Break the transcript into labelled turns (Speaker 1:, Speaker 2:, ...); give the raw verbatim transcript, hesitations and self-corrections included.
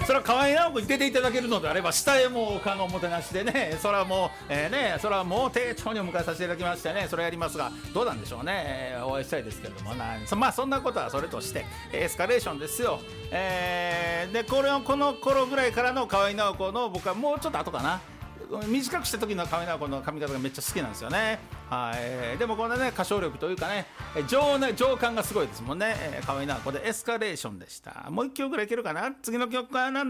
Speaker 1: それは河合直子に出ていただけるのであれば下へもう可能おもてなしでね、それはもう、えー、ねそれはもう丁重にお迎えさせていただきましてね、それやりますがどうなんでしょうね、お会いしたいですけれどもな。まあそんなことはそれとしてエスカレーションですよ。えー、でこれをこの頃ぐらいからの河合直子の、僕はもうちょっと後かな、短くした時の河合直子の髪型がめっちゃ好きなんですよね。はい、でもこのね歌唱力というかね、情ね情感がすごいですもんね。河合直子でエスカレーションでした。もう一曲ぐらいいけるかな。次の曲は何